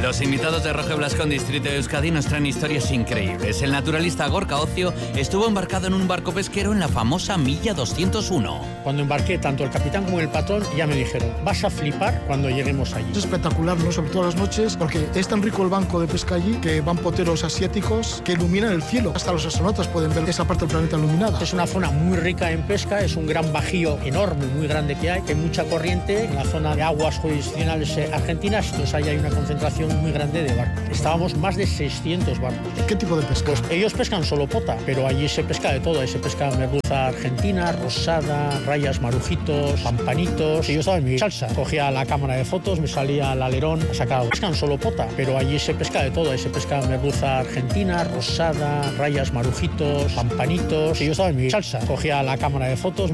Los invitados de Roge Blascón, Distrito de Euskadi, nos traen historias increíbles. El naturalista Gorka Ocio estuvo embarcado en un barco pesquero en la famosa Milla 201. Cuando embarqué, tanto el capitán como el patrón ya me dijeron: vas a flipar cuando lleguemos allí. Es espectacular, ¿no? Sobre todo las noches, porque es tan rico el banco de pesca allí que van poteros asiáticos que iluminan el cielo. Hasta los astronautas pueden ver esa parte del planeta iluminada. Es una zona muy rica en pesca, es un gran bajío enorme, muy grande que hay mucha corriente en la zona de aguas jurisdiccionales argentinas, entonces ahí hay una concentración muy grande de barcos. Estábamos más de 600 barcos. ¿Qué tipo de pesca? Pues ellos pescan solo pota, pero allí se pesca de todo. Ahí se pesca merluza argentina, rosada, rayas, marujitos, pampanitos. Y yo estaba en mi salsa. Cogía la cámara de fotos, me salía al alerón, sacaba. Pescan solo pota, pero allí se pesca de todo. Ahí se pesca merluza argentina, rosada, rayas, marujitos, pampanitos. Y yo estaba en mi salsa. Cogía la cámara de fotos.